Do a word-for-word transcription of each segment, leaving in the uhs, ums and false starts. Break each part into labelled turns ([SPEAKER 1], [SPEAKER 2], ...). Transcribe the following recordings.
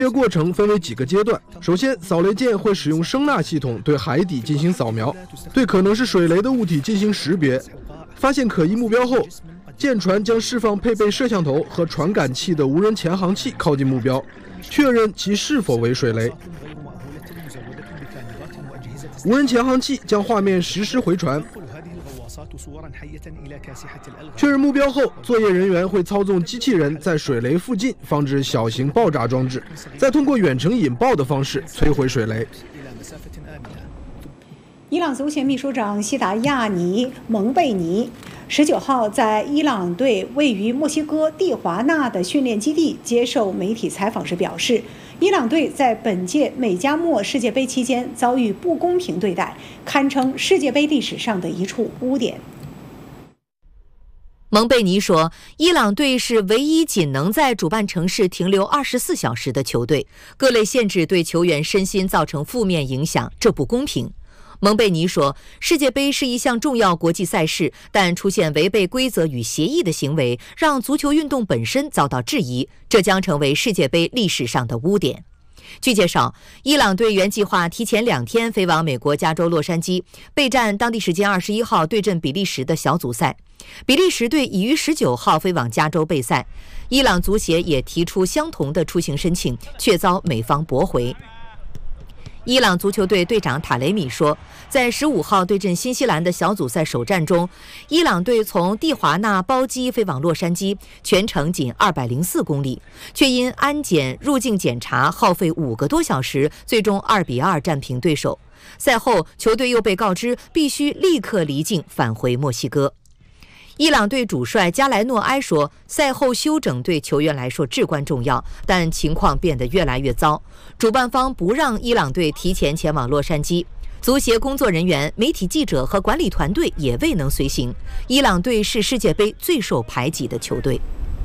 [SPEAKER 1] 这个过程分为几个阶段，首先，扫雷舰会使用声纳系统对海底进行扫描，对可能是水雷的物体进行识别，发现可疑目标后，舰船将释放配备摄像头和传感器的无人潜航器靠近目标，确认其是否为水雷。无人潜航器将画面实时回传，确认目标后，作业人员会操纵机器人在水雷附近放置小型爆炸装置，再通过远程引爆的方式摧毁水雷。
[SPEAKER 2] 伊朗足协秘书长西达亚尼·蒙贝尼十九号在伊朗队位于墨西哥蒂华纳的训练基地接受媒体采访时表示，伊朗队在本届美加墨世界杯期间遭遇不公平对待，堪称世界杯历史上的一处污点。
[SPEAKER 3] 蒙贝尼说，伊朗队是唯一仅能在主办城市停留二十四小时的球队，各类限制对球员身心造成负面影响，这不公平。蒙贝尼说，世界杯是一项重要国际赛事，但出现违背规则与协议的行为，让足球运动本身遭到质疑，这将成为世界杯历史上的污点。据介绍，伊朗队原计划提前两天飞往美国加州洛杉矶，备战当地时间二十一号对阵比利时的小组赛。比利时队已于十九号飞往加州备赛，伊朗足协也提出相同的出行申请，却遭美方驳回。伊朗足球队队长塔雷米说，在十五号对阵新西兰的小组赛首战中，伊朗队从蒂华纳包机飞往洛杉矶，全程仅二百零四公里，却因安检入境检查耗费五个多小时，最终二比二战平对手。赛后，球队又被告知必须立刻离境返回墨西哥。伊朗队主帅加莱诺埃说，赛后休整对球员来说至关重要，但情况变得越来越糟。主办方不让伊朗队提前前往洛杉矶，足协工作人员、媒体记者和管理团队也未能随行。伊朗队是世界杯最受排挤的球队。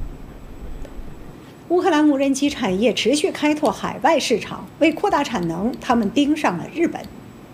[SPEAKER 2] 乌克兰无人机产业持续开拓海外市场，为扩大产能，他们盯上了日本。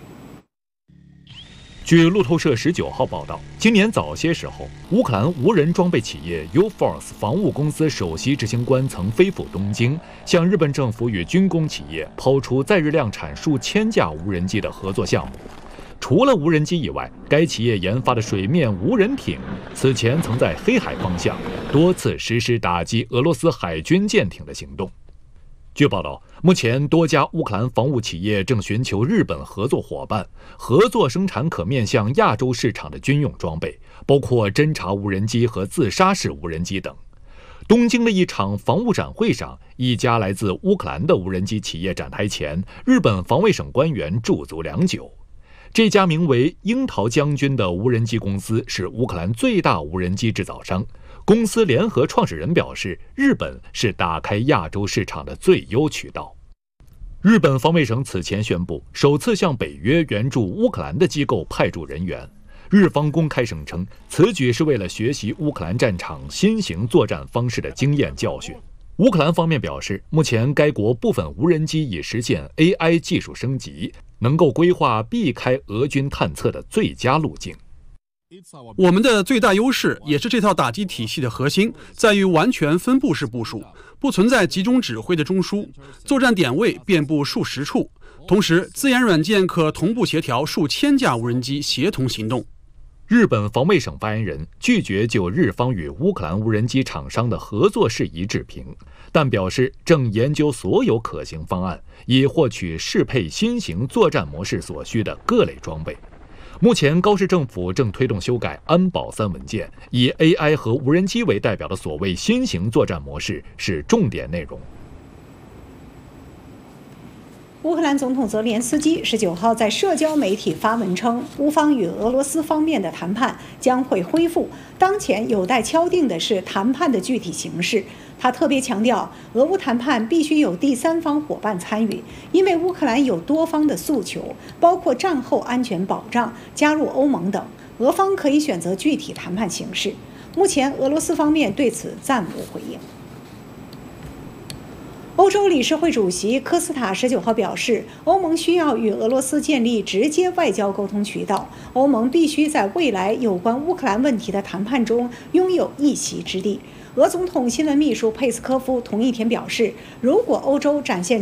[SPEAKER 4] 据路透社十九号报道，今年早些时候，乌克兰无人装备企业 U-Force 防务公司首席执行官曾飞赴东京，向日本政府与军工企业抛出在日量产数千架无人机的合作项目。除了无人机以外，该企业研发的水面无人艇此前曾在黑海方向多次实施打击俄罗斯海军舰艇的行动。据报道，目前多家乌克兰防务企业正寻求日本合作伙伴，合作生产可面向亚洲市场的军用装备，包括侦察无人机和自杀式无人机等。东京的一场防务展会上，一家来自乌克兰的无人机企业展台前，日本防卫省官员驻足良久。这家名为樱桃将军的无人机公司是乌克兰最大无人机制造商。公司联合创始人表示，日本是打开亚洲市场的最优渠道。日本防卫省此前宣布，首次向北约援助乌克兰的机构派驻人员。日方公开声称，此举是为了学习乌克兰战场新型作战方式的经验教训。乌克兰方面表示，目前该国部分无人机已实现 A I 技术升级，能够规划避开俄军探测的最佳路径。
[SPEAKER 5] 我们的最大优势，也是这套打击体系的核心，在于完全分布式部署，不存在集中指挥的中枢，作战点位遍布数十处，同时自研软件可同步协调数千架无人机协同行动。
[SPEAKER 4] 日本防卫省发言人拒绝就日方与乌克兰无人机厂商的合作事宜置评，但表示正研究所有可行方案，以获取适配新型作战模式所需的各类装备。目前高市政府正推动修改安保三文件，以 A I 和无人机为代表的所谓新型作战模式是重点内容。
[SPEAKER 2] 乌克兰总统泽连斯基十九号在社交媒体发文称，乌方与俄罗斯方面的谈判将会恢复，当前有待敲定的是谈判的具体形式。他特别强调，俄乌谈判必须有第三方伙伴参与，因为乌克兰有多方的诉求，包括战后安全保障、加入欧盟等。俄方可以选择具体谈判形式。目前，俄罗斯方面对此暂无回应。欧洲理事会主席科斯塔十九号表示，欧盟需要与俄罗斯建立直接外交沟通渠道，欧盟必须在未来有关乌克兰问题的谈判中拥有一席之地。 俄总统新闻秘书佩斯科夫同一天表示，如果欧洲展现